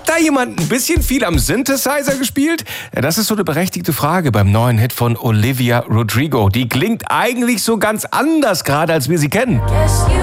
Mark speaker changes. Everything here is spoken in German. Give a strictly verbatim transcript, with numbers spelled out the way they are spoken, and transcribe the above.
Speaker 1: da jemand ein bisschen viel am Synthesizer gespielt? Ja, das ist so eine berechtigte Frage beim neuen Hit von Olivia Rodrigo. Die klingt eigentlich so ganz anders gerade, als wir sie kennen.